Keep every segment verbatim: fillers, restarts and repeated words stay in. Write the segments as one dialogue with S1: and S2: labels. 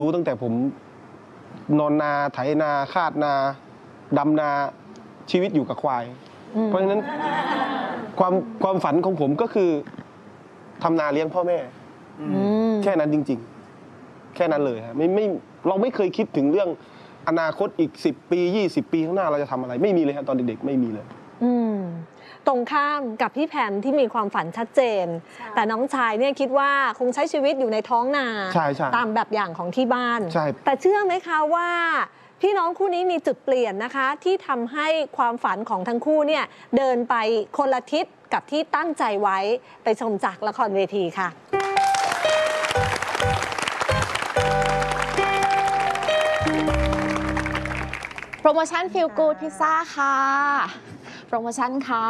S1: รู้ตั้งแต่ผมนอนนาไถนาคาดนาดำนาชีวิตอยู่กับควายเพราะฉะนั้นความความฝันของผมก็คือทำนาเลี้ยงพ่อแม่แค่นั้นจริงๆแค่นั้นเลยครับไม่ไม่เราไม่เคยคิดถึงเรื่องอนาคตอีกสิบปียี่สิบปีข้างหน้าเราจะทำอะไรไม่มีเลยครับตอนเด็กๆไม่มีเลย
S2: อืมตรงข้ามกับพี่แพมที่มีความฝันชัดเจนแต่น้องชายเนี่ยคิดว่าคงใช้ชีวิตอยู่ในท้องนาตามแบบอย่างของที่บ้านแต่เชื่อไหมคะว่าพี่น้องคู่นี้มีจุดเปลี่ยนนะคะที่ทำให้ความฝันของทั้งคู่เนี่ยเดินไปคนละทิศกับที่ตั้งใจไว้ไปชมจากละครเวทีค่ะ
S3: โปรโมชั่นฟิลกูดพิซซ่าค่ะโปรโมชั่นค่ะ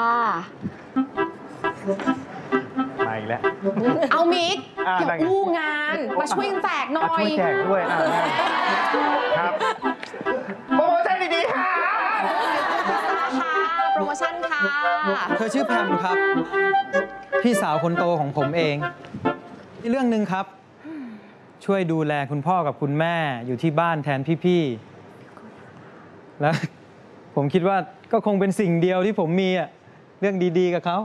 S4: มาอีกแล้ว
S3: เอามิกอย่าอู้งานมาช่วยแจกหน่อย
S4: ช่วยแจกด้วยครับโปรโมชั่นดีๆค่ะ
S3: โปรโมชั่นค่ะ
S5: เธอชื่อแพมครับพี่สาวคนโตของผมเองอีกเรื่องหนึ่งครับช่วยดูแลคุณพ่อกับคุณแม่อยู่ที่บ้านแทนพี่ๆแล้วผมคิดว่าก็คงเป็นสิ่งเดียวที่ผมมีอะเรื่องดีๆกับเขา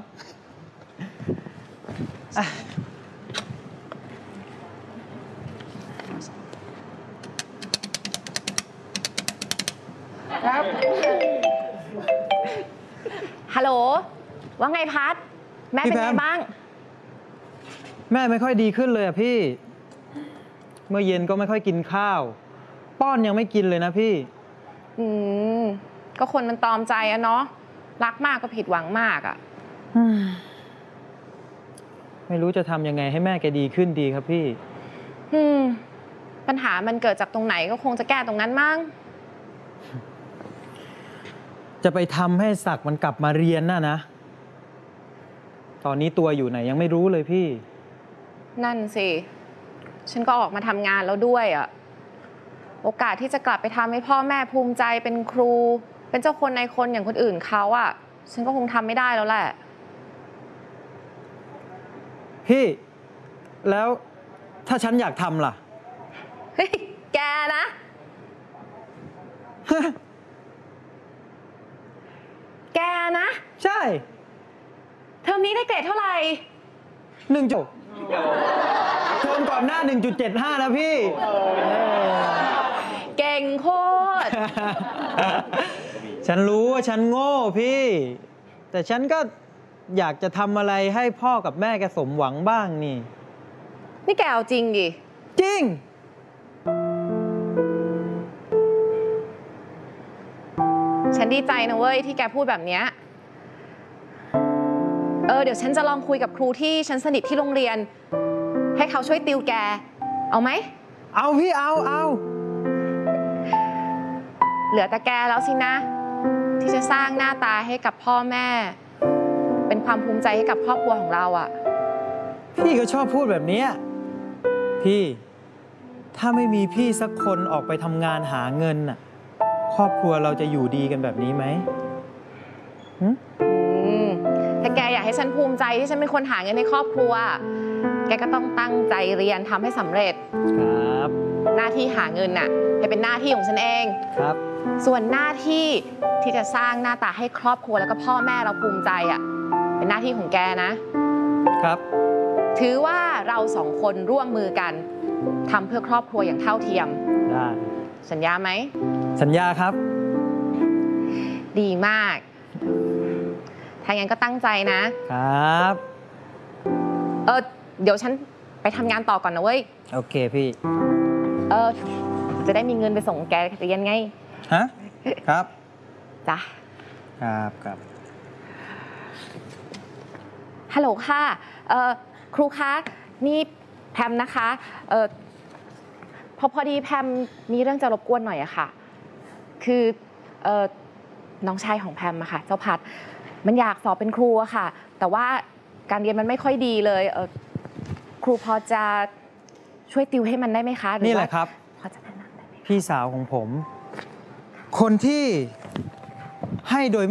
S3: ครับฮัลโหลว่าไงพัดแม่เป็นไงบ้าง
S5: แม่ไม่ค่อยดีขึ้นเลยอะพี่เมื่อเย็นก็ไม่ค่อยกินข้าวป้อนยังไม่กินเลยนะพี่
S3: อืมก็คนมันตอมใจอะเนาะรักมากก็ผิดหวังมากอะ
S5: ไม่รู้จะทำยังไงให้แม่แกดีขึ้นดีครับพี่
S3: อืมปัญหามันเกิดจากตรงไหนก็คงจะแก้ตรงนั้นมั้ง
S5: จะไปทำให้ศักดิ์มันกลับมาเรียนน่ะนะตอนนี้ตัวอยู่ไหนยังไม่รู้เลยพี่
S3: นั่นสิฉันก็ออกมาทำงานแล้วด้วยอะโอกาสที่จะกลับไปทำให้พ่อแม่ภูมิใจเป็นครูเป็นเจ้าคนในคนอย่างคนอื่นเขาอะฉันก็คงทำไม่ได้แล้วแหละ
S5: พี่แล้วถ้าฉันอยากทำล่ะ
S3: เฮ้ยแกนะ แกนะ
S5: ใช่
S3: เทอมนี้ได้เกรดเท่าไหร่
S5: หนึ่งจุดเทอมก่อนหน้า หนึ่งจุดเจ็ดห้า นะพี่
S3: เก่งโคตร
S5: ฉันรู้ว่าฉันโง่พี่แต่ฉันก็อยากจะทำอะไรให้พ่อกับแม่แกสมหวังบ้างนี่
S3: นี่แกเอาจริงดิ
S5: จริง
S3: ฉันดีใจนะเว้ยที่แกพูดแบบนี้เออเดี๋ยวฉันจะลองคุยกับครูที่ฉันสนิทที่โรงเรียนให้เขาช่วยติวแกเอาไหม
S5: เอาพี่เอาเอา
S3: เหลือแต่แกแล้วสินะที่จะสร้างหน้าตาให้กับพ่อแม่เป็นความภูมิใจให้กับครอบครัวของเราอ่ะ
S5: พี่ก็ชอบพูดแบบนี้พี่ถ้าไม่มีพี่สักคนออกไปทำงานหาเงินน่ะครอบครัวเราจะอยู่ดีกันแบบนี้ไหม
S3: ถ้าแกอยากให้ฉันภูมิใจที่ฉันเป็นคนหาเงินในครอบครัวแกก็ต้องตั้งใจเรียนทำให้สำเร็จ
S5: ครับ
S3: หน้าที่หาเงินน่ะให้เป็นหน้าที่ของฉันเอง
S5: ครับ
S3: ส่วนหน้าที่ที่จะสร้างหน้าตาให้ครอบครัวแล้วก็พ่อแม่เราภูมิใจอ่ะเป็นหน้าที่ของแกนะครับถือว่าเราสองคนร่วมมือกันทำเพื่อครอบครัวอย่างเท่าเทียม
S5: ได้
S3: สัญญาไหม
S5: สัญญาครับ
S3: ดีมากถ้างั้นก็ตั้งใจ
S5: นะครับ
S3: เออเดี๋ยวฉันไปทำงานต่อก่อนนะเว้ย
S5: โอเคพี่
S3: เออจะได้มีเงินไปส่งแกเรียนไง
S5: ฮะครับ
S3: จ้ะ
S5: ครับครับ
S3: ฮัลโหลค่ะเอ่อครูคะนี่แพมนะคะเอ่อพอพอดีแพมมีเรื่องจะรบกวนหน่อยอะค่ะคือเอ่อน้องชายของแพมอะค่ะเจ้าพัดมันอยากสอบเป็นครูอะค่ะแต่ว่าการเรียนมันไม่ค่อยดีเลยเออครูพอจะช่วยติวให้มันได้ไหมคะ
S5: นี่แหละครับ
S3: พอจะแนะนำได้ไหม
S5: พี่สาวของผมคนที่ให้โดย